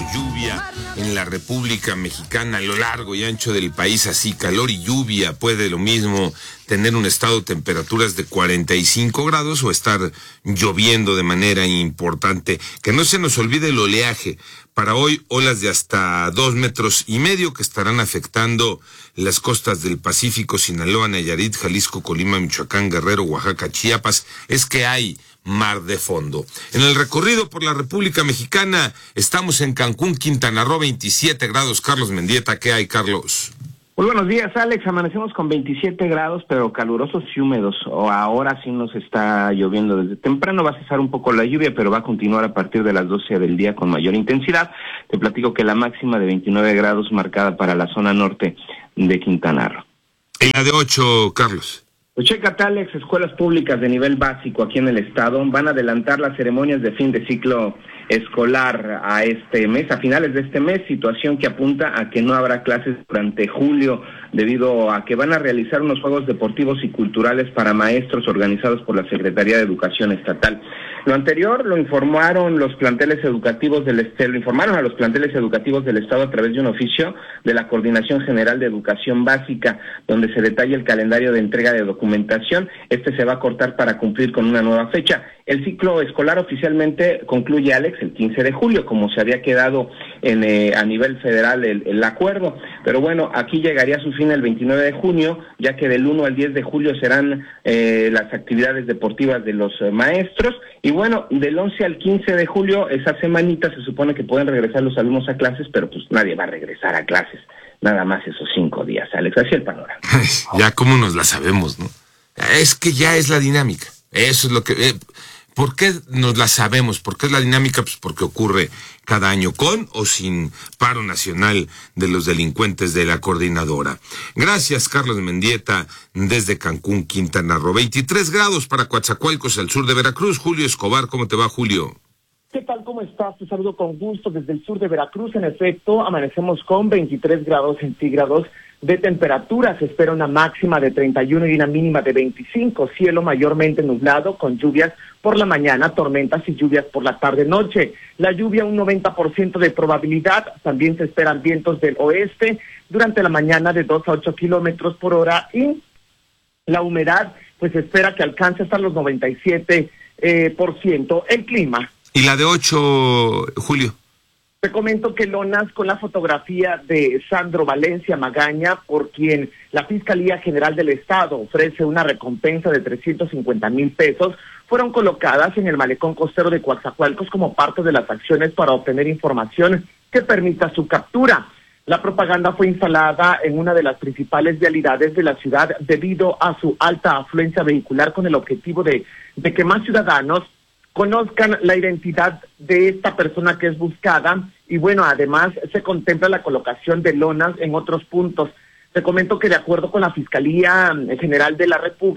lluvia en la República Mexicana, a lo largo y ancho del país, así calor y lluvia. Puede lo mismo tener un estado de temperaturas de 45 grados o estar lloviendo de manera importante. Que no se nos olvide el oleaje. Para hoy, olas de hasta 2,5 metros que estarán afectando las costas del Pacífico, Sinaloa, Nayarit, Jalisco, Colima, Michoacán, Guerrero, Oaxaca, Chiapas. Es que hay mar de fondo. En el recorrido por la República Mexicana, estamos en Cancún, Quintana Roo, 27 grados. Carlos Mendieta, ¿qué hay, Carlos? Muy buenos días, Alex. Amanecemos con 27 grados, pero calurosos y húmedos. Ahora sí nos está lloviendo desde temprano. Va a cesar un poco la lluvia, pero va a continuar a partir de las 12 del día con mayor intensidad. Te platico que la máxima de 29 grados marcada para la zona norte de Quintana Roo. ¿Y la de 8, Carlos? Pues chécate, Alex, escuelas públicas de nivel básico aquí en el estado van a adelantar las ceremonias de fin de ciclo escolar a este mes, a finales de este mes, situación que apunta a que no habrá clases durante julio debido a que van a realizar unos juegos deportivos y culturales para maestros organizados por la Secretaría de Educación Estatal. Lo anterior lo informaron a los planteles educativos del estado a través de un oficio de la Coordinación General de Educación Básica, donde se detalla el calendario de entrega de documentación. Este se va a cortar para cumplir con una nueva fecha. El ciclo escolar oficialmente concluye, Alex, el 15 de julio, como se había quedado a nivel federal el acuerdo. Pero bueno, aquí llegaría a su fin el 29 de junio, ya que del 1 al 10 de julio serán las actividades deportivas de los maestros. Y bueno, del 11 al 15 de julio, esa semanita, se supone que pueden regresar los alumnos a clases, pero pues nadie va a regresar a clases. Nada más esos 5 días, Alex. Así el panorama. Ya cómo nos la sabemos, ¿no? Es que ya es la dinámica. Eso es lo que... ¿Por qué nos la sabemos? ¿Por qué es la dinámica? Pues porque ocurre cada año con o sin paro nacional de los delincuentes de la coordinadora. Gracias, Carlos Mendieta, desde Cancún, Quintana Roo. 23 grados para Coatzacoalcos, al sur de Veracruz. Julio Escobar, ¿cómo te va, Julio? ¿Qué tal? ¿Cómo estás? Te saludo con gusto desde el sur de Veracruz. En efecto, amanecemos con 23 grados centígrados de temperatura. Se espera una máxima de 31 y una mínima de 25. Cielo mayormente nublado con lluvias por la mañana, tormentas y lluvias por la tarde-noche. La lluvia, un 90% de probabilidad. También se esperan vientos del oeste durante la mañana de 2 a 8 kilómetros por hora. Y la humedad, pues se espera que alcance hasta los 97%. El clima. ¿Y la de 8, Julio? Te comento que lonas con la fotografía de Sandro Valencia Magaña, por quien la Fiscalía General del Estado ofrece una recompensa de 350,000 pesos, fueron colocadas en el malecón costero de Coatzacoalcos como parte de las acciones para obtener información que permita su captura. La propaganda fue instalada en una de las principales vialidades de la ciudad debido a su alta afluencia vehicular, con el objetivo de que más ciudadanos conozcan la identidad de esta persona que es buscada. Y bueno, además se contempla la colocación de lonas en otros puntos. Te comento que de acuerdo con la Fiscalía General del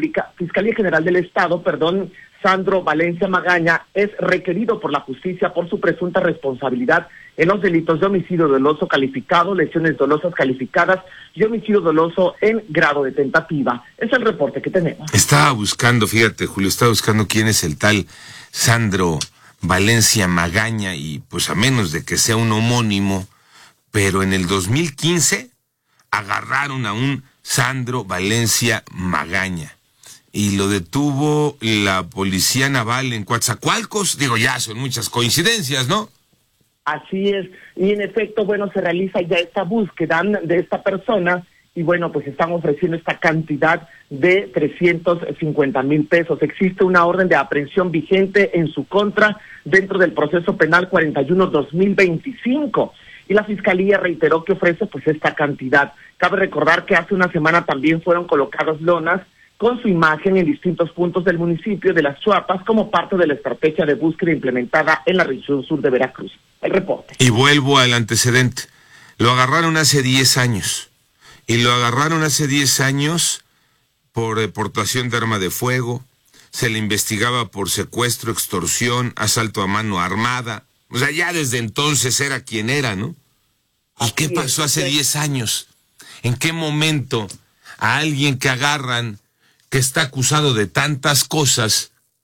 Estado, Sandro Valencia Magaña es requerido por la justicia por su presunta responsabilidad en los delitos de homicidio doloso calificado, lesiones dolosas calificadas y homicidio doloso en grado de tentativa. Es el reporte que tenemos. Estaba buscando, fíjate, Julio, quién es el tal Sandro Valencia Magaña, y pues a menos de que sea un homónimo, pero en el 2015 agarraron a un Sandro Valencia Magaña y lo detuvo la Policía Naval en Coatzacoalcos. Digo, ya son muchas coincidencias, ¿no? Así es, y en efecto, bueno, se realiza ya esta búsqueda de esta persona, y bueno, pues están ofreciendo esta cantidad de 350,000 pesos. Existe una orden de aprehensión vigente en su contra dentro del proceso penal 41-2025, y la Fiscalía reiteró que ofrece pues esta cantidad. Cabe recordar que hace una semana también fueron colocadas lonas con su imagen en distintos puntos del municipio de Las Chuapas como parte de la estrategia de búsqueda implementada en la región sur de Veracruz. El reporte. Y vuelvo al antecedente. Lo agarraron hace 10 años. Y lo agarraron hace 10 años por deportación de arma de fuego. Se le investigaba por secuestro, extorsión, asalto a mano armada. O sea, ya desde entonces era quien era, ¿no? ¿Y qué pasó hace 10 años? ¿En qué momento a alguien que agarran, que está acusado de tantas cosas,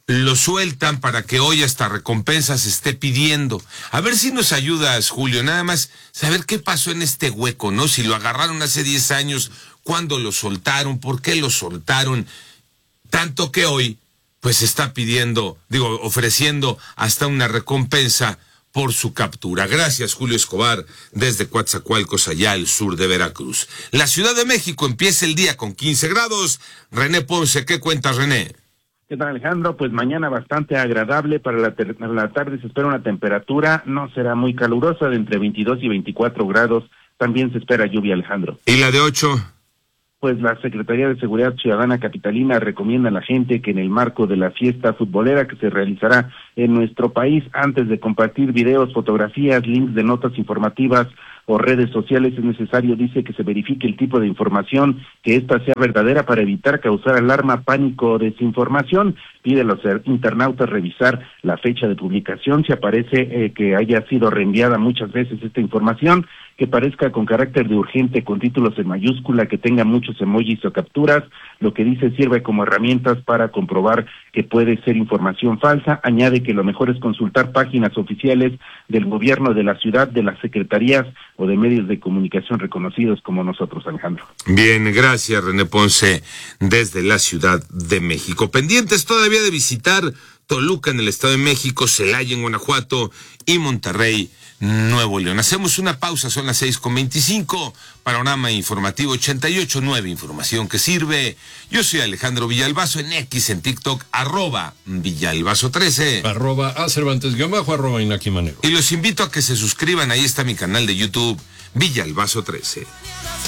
lo sueltan para que hoy hasta recompensa se esté pidiendo. A ver si nos ayudas, Julio, nada más saber qué pasó en este hueco, ¿no? Si lo agarraron hace 10 años, ¿cuándo lo soltaron? ¿Por qué lo soltaron? Tanto que hoy, pues está ofreciendo hasta una recompensa por su captura. Gracias, Julio Escobar, desde Coatzacoalcos, allá al sur de Veracruz. La Ciudad de México empieza el día con 15 grados. René Ponce, ¿qué cuentas, René? ¿Qué tal, Alejandro? Pues mañana bastante agradable. Para la tarde se espera una temperatura, no será muy calurosa, de entre 22 y 24 grados. También se espera lluvia, Alejandro. ¿Y la de 8? Pues la Secretaría de Seguridad Ciudadana Capitalina recomienda a la gente que en el marco de la fiesta futbolera que se realizará en nuestro país, antes de compartir videos, fotografías, links de notas informativas o redes sociales, es necesario, dice, que se verifique el tipo de información, que ésta sea verdadera para evitar causar alarma, pánico o desinformación. Pide a los internautas revisar la fecha de publicación, si aparece que haya sido reenviada muchas veces esta información, que parezca con carácter de urgente, con títulos en mayúscula, que tenga muchos emojis o capturas. Lo que dice sirve como herramientas para comprobar que puede ser información falsa. Añade que lo mejor es consultar páginas oficiales del gobierno de la ciudad, de las secretarías o de medios de comunicación reconocidos como nosotros, Alejandro. Bien, gracias, René Ponce, desde la Ciudad de México. Pendientes todavía de visitar Toluca en el Estado de México, Celaya en Guanajuato y Monterrey, Nuevo León. Hacemos una pausa, son las 6:25, Panorama Informativo 88.9, información que sirve. Yo soy Alejandro Villalbazo, en X, en TikTok, @Villalbazo13. @Cervantes_, @Inaki Manero. Y los invito a que se suscriban, ahí está mi canal de YouTube, Villalbazo13.